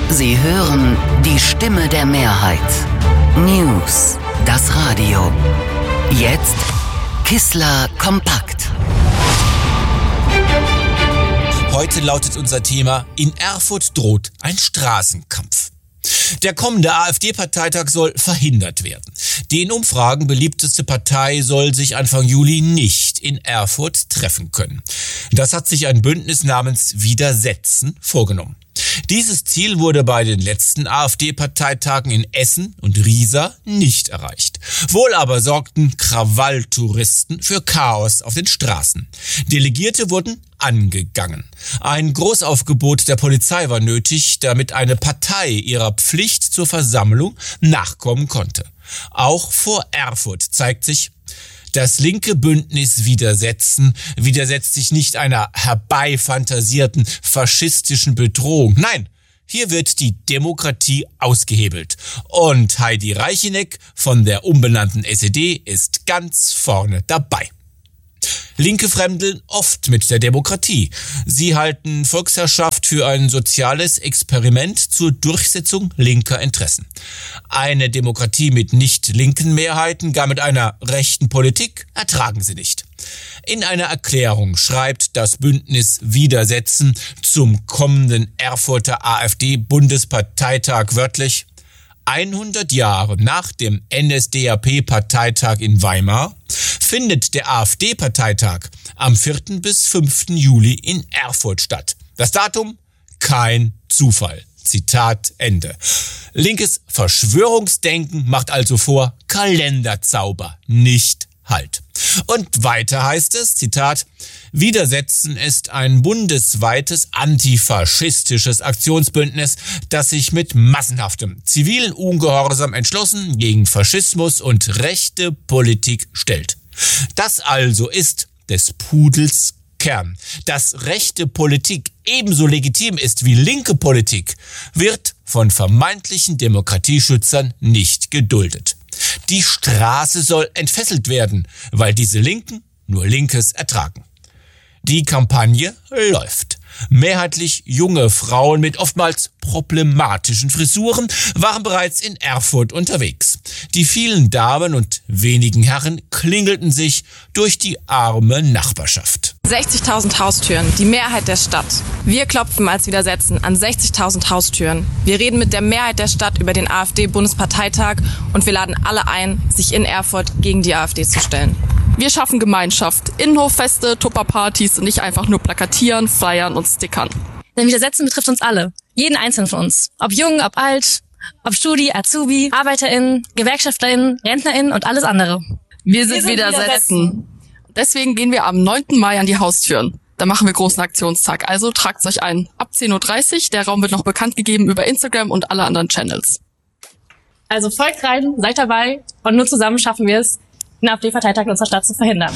Sie hören die Stimme der Mehrheit. News, das Radio. Jetzt Kissler kompakt. Heute lautet unser Thema: In Erfurt droht ein Straßenkampf. Der kommende AfD-Parteitag soll verhindert werden. Die in Umfragen beliebteste Partei soll sich Anfang Juli nicht in Erfurt treffen können. Das hat sich ein Bündnis namens Widersetzen vorgenommen. Dieses Ziel wurde bei den letzten AfD-Parteitagen in Essen und Riesa nicht erreicht. Wohl aber sorgten Krawalltouristen für Chaos auf den Straßen. Delegierte wurden angegangen. Ein Großaufgebot der Polizei war nötig, damit eine Partei ihrer Pflicht zur Versammlung nachkommen konnte. Auch vor Erfurt zeigt sich: Das linke Bündnis Widersetzen widersetzt sich nicht einer herbeifantasierten faschistischen Bedrohung. Nein, hier wird die Demokratie ausgehebelt. Und Heidi Reicheneck von der umbenannten SED ist ganz vorne dabei. Linke fremdeln oft mit der Demokratie. Sie halten Volksherrschaft für ein soziales Experiment zur Durchsetzung linker Interessen. Eine Demokratie mit nicht linken Mehrheiten, gar mit einer rechten Politik, ertragen sie nicht. In einer Erklärung schreibt das Bündnis Widersetzen zum kommenden Erfurter AfD-Bundesparteitag wörtlich: 100 Jahre nach dem NSDAP-Parteitag in Weimar findet der AfD-Parteitag am 4. bis 5. Juli in Erfurt statt. Das Datum? Kein Zufall. Zitat Ende. Linkes Verschwörungsdenken macht also vor: Kalenderzauber, nicht Halt. Und weiter heißt es, Zitat: Widersetzen ist ein bundesweites antifaschistisches Aktionsbündnis, das sich mit massenhaftem zivilen Ungehorsam entschlossen gegen Faschismus und rechte Politik stellt. Das also ist des Pudels Kern. Dass rechte Politik ebenso legitim ist wie linke Politik, wird von vermeintlichen Demokratieschützern nicht geduldet. Die Straße soll entfesselt werden, weil diese Linken nur Linkes ertragen. Die Kampagne läuft. Mehrheitlich junge Frauen mit oftmals problematischen Frisuren waren bereits in Erfurt unterwegs. Die vielen Damen und wenigen Herren klingelten sich durch die arme Nachbarschaft. 60.000 Haustüren, die Mehrheit der Stadt. Wir klopfen als Widersetzen an 60.000 Haustüren. Wir reden mit der Mehrheit der Stadt über den AfD-Bundesparteitag und wir laden alle ein, sich in Erfurt gegen die AfD zu stellen. Wir schaffen Gemeinschaft, Innenhoffeste, Tupperpartys und nicht einfach nur plakatieren, feiern und stickern. Denn Widersetzen betrifft uns alle, jeden Einzelnen von uns. Ob jung, ob alt, ob Studi, Azubi, ArbeiterInnen, GewerkschafterInnen, RentnerInnen und alles andere. Wir sind Widersetzen. Deswegen gehen wir am 9. Mai an die Haustüren. Da machen wir großen Aktionstag, also tragt euch ein. Ab 10.30 Uhr, der Raum wird noch bekannt gegeben über Instagram und alle anderen Channels. Also folgt rein, seid dabei und nur zusammen schaffen wir es, den AfD-Parteitag in unserer Stadt zu verhindern.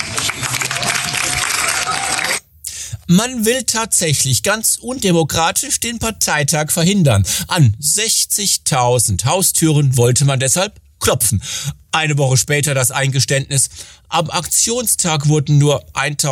Man will tatsächlich ganz undemokratisch den Parteitag verhindern. An 60.000 Haustüren wollte man deshalb klopfen. Eine Woche später das Eingeständnis: Am Aktionstag wurden nur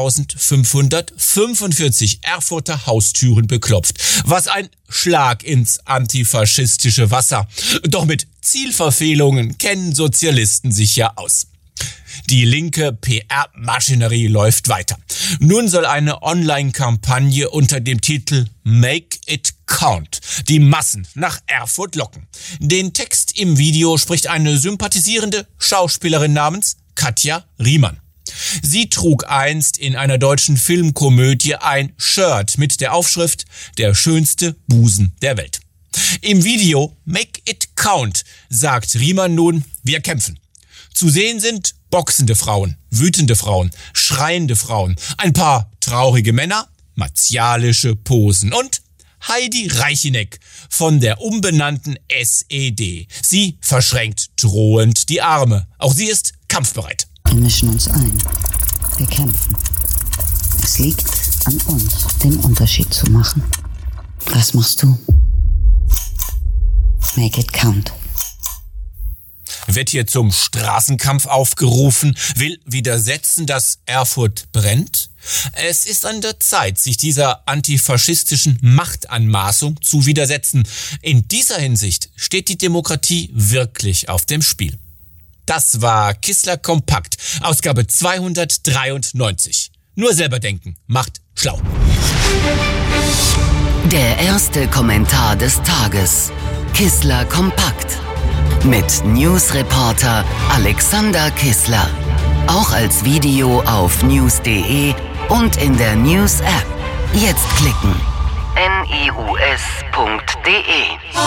1545 Erfurter Haustüren beklopft. Was ein Schlag ins antifaschistische Wasser. Doch mit Zielverfehlungen kennen Sozialisten sich ja aus. Die linke PR-Maschinerie läuft weiter. Nun soll eine Online-Kampagne unter dem Titel Make It Count die Massen nach Erfurt locken. Den Text im Video spricht eine sympathisierende Schauspielerin namens Katja Riemann. Sie trug einst in einer deutschen Filmkomödie ein Shirt mit der Aufschrift „Der schönste Busen der Welt". Im Video Make It Count sagt Riemann nun: Wir kämpfen. Zu sehen sind boxende Frauen, wütende Frauen, schreiende Frauen, ein paar traurige Männer, martialische Posen und Heidi Reicheneck von der umbenannten SED. Sie verschränkt drohend die Arme. Auch sie ist kampfbereit. Wir mischen uns ein. Wir kämpfen. Es liegt an uns, den Unterschied zu machen. Was machst du? Make it count. Wird hier zum Straßenkampf aufgerufen? Will Widersetzen, dass Erfurt brennt? Es ist an der Zeit, sich dieser antifaschistischen Machtanmaßung zu widersetzen. In dieser Hinsicht steht die Demokratie wirklich auf dem Spiel. Das war Kissler Kompakt, Ausgabe 293. Nur selber denken macht schlau. Der erste Kommentar des Tages. Kissler Kompakt. Mit Newsreporter Alexander Kissler. Auch als Video auf news.de und in der News-App. Jetzt klicken. news.de